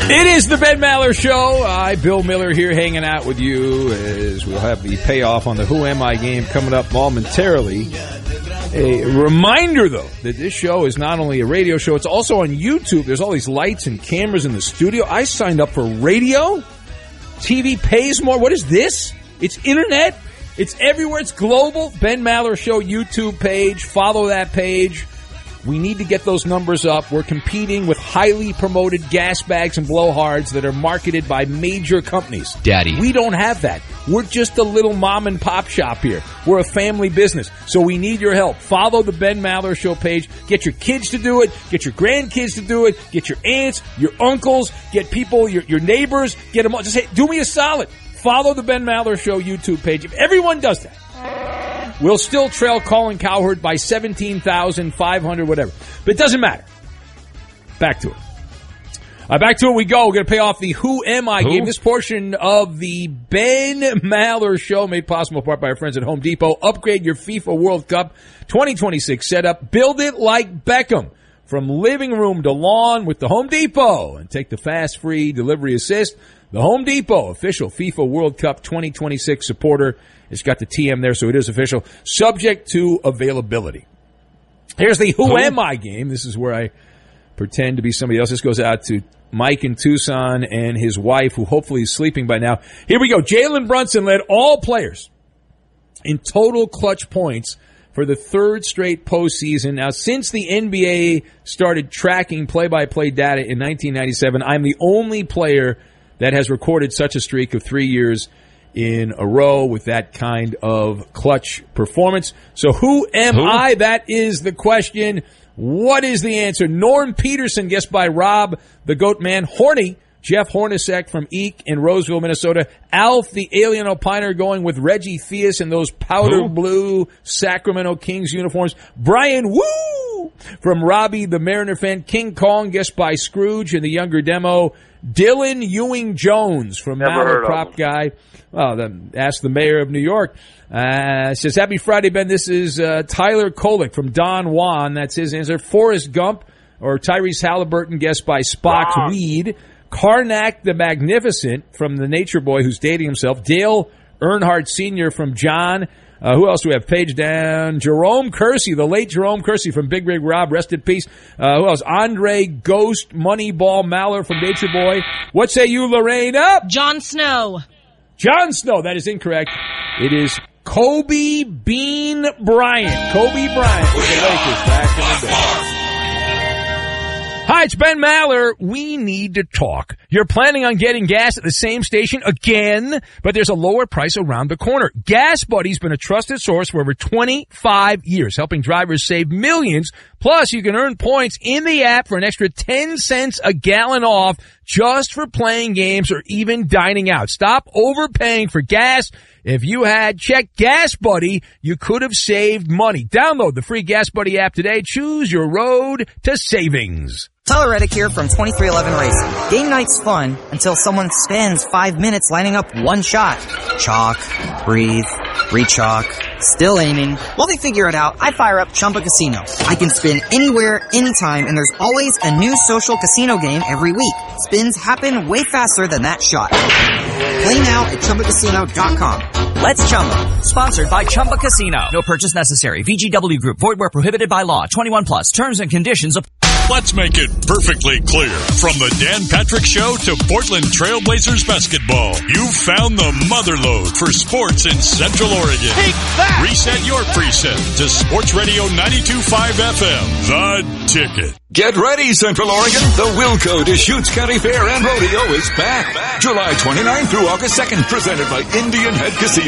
It is the Ben Maller Show. Bill Miller here hanging out with you as we'll have the payoff on the Who Am I game coming up momentarily. A reminder, though, that this show is not only a radio show, it's also on YouTube. There's all these lights and cameras in the studio. I signed up for radio. TV pays more. What is this? It's internet. It's everywhere. It's global. Ben Maller Show YouTube page. Follow that page. We need to get those numbers up. We're competing with highly promoted gas bags and blowhards that are marketed by major companies. Daddy. We don't have that. We're just a little mom and pop shop here. We're a family business. So we need your help. Follow the Ben Maller Show page. Get your kids to do it. Get your grandkids to do it. Get your aunts, your uncles, get people, your neighbors. Get them all. Just say, do me a solid. Follow the Ben Maller Show YouTube page. If everyone does that, we'll still trail Colin Cowherd by 17,500, whatever. But it doesn't matter. Back to it. Back to it we go. We're going to pay off the Who Am I game. This portion of the Ben Maller Show made possible in part by our friends at Home Depot. Upgrade your FIFA World Cup 2026 setup. Build it like Beckham. From living room to lawn with the Home Depot. And take the fast, free delivery assist. The Home Depot, official FIFA World Cup 2026 supporter. It's got the TM there, so it is official. Subject to availability. Here's the Who Am I game. This is where I pretend to be somebody else. This goes out to Mike in Tucson and his wife, who hopefully is sleeping by now. Here we go. Jalen Brunson led all players in total clutch points for the third straight postseason. Now, since the NBA started tracking play-by-play data in 1997, I'm the only player that has recorded such a streak of 3 years in a row with that kind of clutch performance. So who am I? That is the question. What is the answer? Norm Peterson, guessed by Rob, the Goat Man. Horny, Jeff Hornacek from Eek in Roseville, Minnesota. Alf, the Alien Opiner, going with Reggie Theus in those powder blue Sacramento Kings uniforms. Brian Woo from Robbie, the Mariner fan. King Kong, guessed by Scrooge in the younger demo. Dylan Ewing-Jones from Mallard Prop Guy. Well, ask the mayor of New York. Says, happy Friday, Ben. This is Tyler Kolick from Don Juan. That's his answer. Forrest Gump or Tyrese Halliburton, guessed by Spock's Weed. Karnak the Magnificent from the Nature Boy, who's dating himself. Dale Earnhardt Sr. from John. Who else do we have? Page down. Jerome Kersey, the late Jerome Kersey from Big Rig Rob. Rest in peace. Who else? Andre Ghost Moneyball Maller from Nature Boy. What say you, Lorraine? Up. Jon Snow. Jon Snow. That is incorrect. It is Kobe Bean Bryant. Kobe Bryant with the Lakers back in the day. Hi, it's Ben Maller. We need to talk. You're planning on getting gas at the same station again, but there's a lower price around the corner. Gas Buddy's been a trusted source for over 25 years, helping drivers save millions. Plus, you can earn points in the app for an extra 10 cents a gallon off just for playing games or even dining out. Stop overpaying for gas. If you had checked Gas Buddy, you could have saved money. Download the free Gas Buddy app today. Choose your road to savings. Tyler Reddick here from 2311 Racing. Game night's fun until someone spends 5 minutes lining up one shot. Chalk, breathe, re-chalk, still aiming. While they figure it out, I fire up Chumba Casino. I can spin anywhere, anytime, and there's always a new social casino game every week. Spins happen way faster than that shot. Play now at ChumbaCasino.com. Let's Chumba. Sponsored by Chumba Casino. No purchase necessary. VGW Group. Void where prohibited by law. 21 plus. Terms and conditions apply. Let's make it perfectly clear. From the Dan Patrick Show to Portland Trailblazers basketball, you've found the motherlode for sports in Central Oregon. Take that! Reset your preset to Sports Radio 92.5 FM. The Ticket. Get ready, Central Oregon. The Wilco Deschutes County Fair and Rodeo is back. July 29th through August 2nd, presented by Indian Head Casino.